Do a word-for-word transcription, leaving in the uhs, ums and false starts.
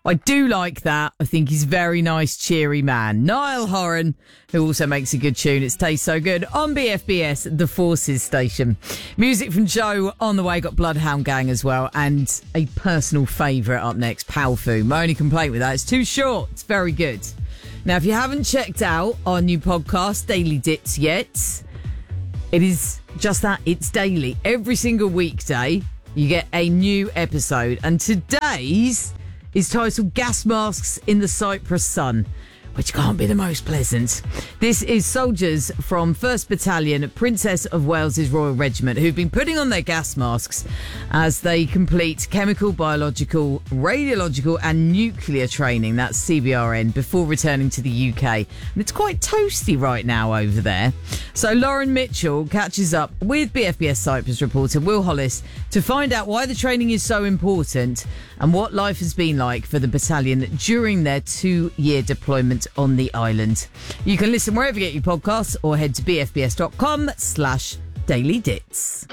I do like that. I think he's a very nice, cheery man. Niall Horan, who also makes a good tune. It's Tastes So Good on B F B S, the Forces station. Music from Joe on the way. Got Bloodhound Gang as well. And a personal favourite up next, Powfu. My only complaint with that, it's too short. It's very good. Now, if you haven't checked out our new podcast, Daily Dits, yet, it is just that. It's daily. Every single weekday, you get a new episode. And today's is titled Gas Masks in the Cyprus Sun, which can't be the most pleasant. This is soldiers from first Battalion, Princess of Wales's Royal Regiment, who've been putting on their gas masks as they complete chemical, biological, radiological and nuclear training, that's C B R N, before returning to the U K. And it's quite toasty right now over there. So Lauren Mitchell catches up with B F B S Cyprus reporter Will Hollis to find out why the training is so important and what life has been like for the battalion during their two-year deployment on the island. You can listen wherever you get your podcasts or head to bfbs.com slash daily dits.